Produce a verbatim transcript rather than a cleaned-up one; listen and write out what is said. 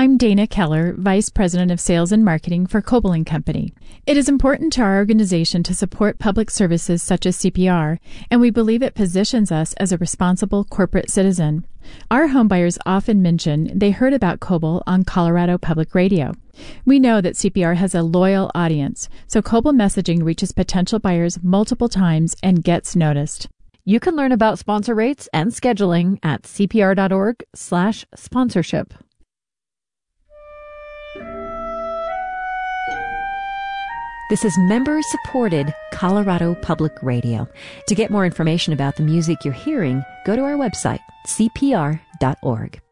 I'm Dana Keller, Vice President of Sales and Marketing for Coble and Company. It is important to our organization to support public services such as C P R, and we believe it positions us as a responsible corporate citizen. Our homebuyers often mention they heard about Coble on Colorado Public Radio. We know that C P R has a loyal audience, so Coble messaging reaches potential buyers multiple times and gets noticed. You can learn about sponsor rates and scheduling at cpr.org slash sponsorship. This is member-supported Colorado Public Radio. To get more information about the music you're hearing, go to our website, c p r dot org.